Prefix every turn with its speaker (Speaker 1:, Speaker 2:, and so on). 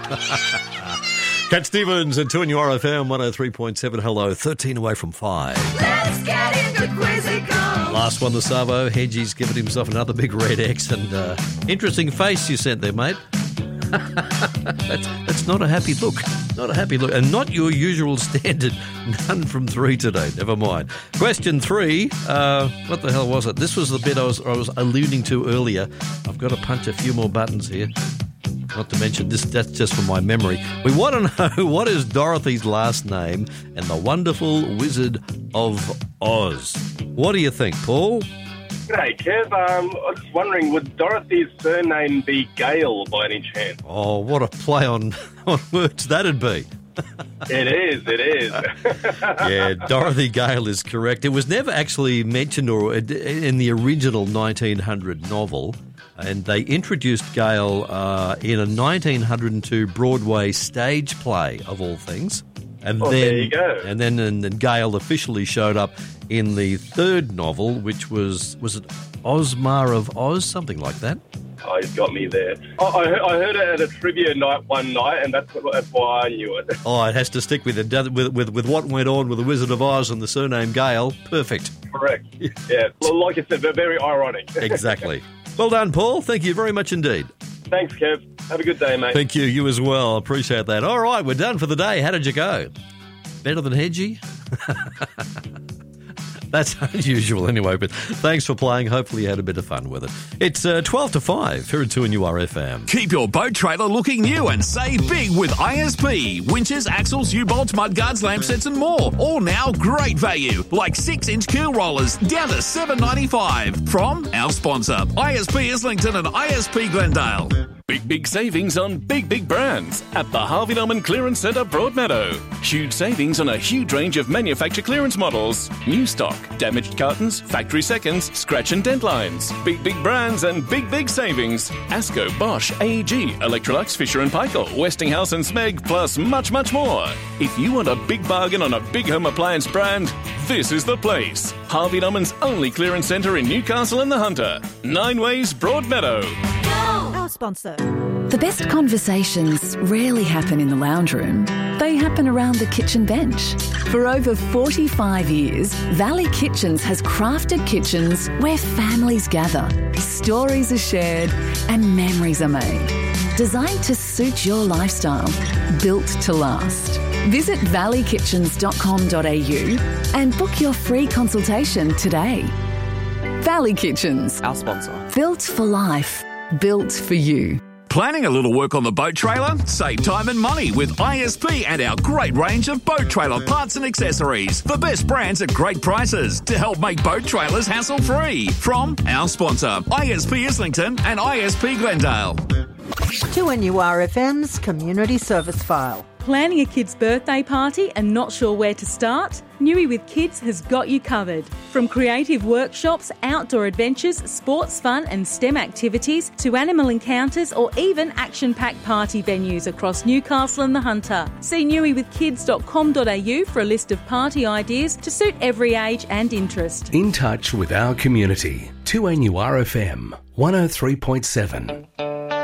Speaker 1: Cat Stevens and 2 in your RFM 103.7. Hello, 13 away from 5.
Speaker 2: Let's get into Quizzical.
Speaker 1: Last one, the Savo. Hedgie's given himself another big red X, and interesting face you sent there, mate. That's not a happy look. Not a happy look. And not your usual standard. None from 3 today. Never mind. Question 3. What the hell was it? This was the bit I was alluding to earlier. I've got to punch a few more buttons here. Not to mention this, that's just from my memory. We want to know, what is Dorothy's last name and the Wonderful Wizard of Oz? What do you think, Paul?
Speaker 3: G'day, Kev. I was wondering, would Dorothy's surname be Gale by any chance?
Speaker 1: Oh, what a play on words that'd be.
Speaker 3: It is.
Speaker 1: Yeah, Dorothy Gale is correct. It was never actually mentioned or in the original 1900 novel, and they introduced Gale in a 1902 Broadway stage play, of all things. And
Speaker 3: there you go.
Speaker 1: And then Gale officially showed up in the third novel, which was it Ozma of Oz, something like that?
Speaker 3: Oh, he's got me there. I heard it at a trivia night one night, and that's why I knew it.
Speaker 1: Oh, it has to stick with it. With what went on with the Wizard of Oz and the surname Gale, perfect.
Speaker 3: Correct. Yeah, well, like I said, they're very ironic.
Speaker 1: Exactly. Well done, Paul. Thank you very much indeed.
Speaker 3: Thanks, Kev. Have a good day, mate.
Speaker 1: Thank you. You as well. Appreciate that. All right, we're done for the day. How did you go? Better than Hedgie? That's unusual anyway, but thanks for playing. Hopefully you had a bit of fun with it. It's 12 to 5 here at 2 and URFM.
Speaker 4: Keep your boat trailer looking new and save big with ISP. Winches, axles, U-bolts, mudguards, lamp sets and more. All now great value, like 6-inch keel rollers down to $7.95 from our sponsor, ISP Islington and ISP Glendale.
Speaker 5: Big savings on big brands at the Harvey Norman Clearance Centre Broadmeadow. Huge savings on a huge range of manufacturer clearance models. New stock, damaged cartons, factory seconds, scratch and dent lines. Big brands and big savings. Asco, Bosch, AEG, Electrolux, Fisher & Paykel, Westinghouse and Smeg, plus much more. If you want a big bargain on a big home appliance brand, this is the place. Harvey Norman's only clearance centre in Newcastle and the Hunter. 9 Ways Broadmeadow.
Speaker 2: Our sponsor.
Speaker 6: The best conversations rarely happen in the lounge room. They happen around the kitchen bench. For over 45 years, Valley Kitchens has crafted kitchens where families gather, stories are shared, and memories are made. Designed to suit your lifestyle, built to last. Visit valleykitchens.com.au and book your free consultation today. Valley Kitchens.
Speaker 7: Our sponsor.
Speaker 6: Built for life. Built for you.
Speaker 4: Planning a little work on the boat trailer? Save time and money with ISP and our great range of boat trailer parts and accessories. The best brands at great prices to help make boat trailers hassle-free. From our sponsor, ISP Islington and ISP Glendale.
Speaker 2: 2NURFM's Community Service File.
Speaker 8: Planning a kid's birthday party and not sure where to start? Newey with Kids has got you covered. From creative workshops, outdoor adventures, sports fun and STEM activities to animal encounters or even action-packed party venues across Newcastle and the Hunter. See neweywithkids.com.au for a list of party ideas to suit every age and interest.
Speaker 9: In touch with our community. 2NURFM 103.7.